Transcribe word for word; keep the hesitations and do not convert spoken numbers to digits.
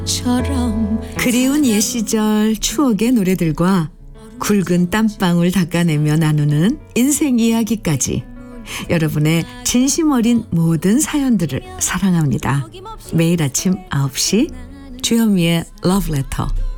그리운 옛 시절 추억의 노래들과 굵은 땀방울 닦아내며 나누는 인생 이야기까지 여러분의 진심 어린 모든 사연들을 사랑합니다. 매일 아침 아홉 시 주현미의 러브레터.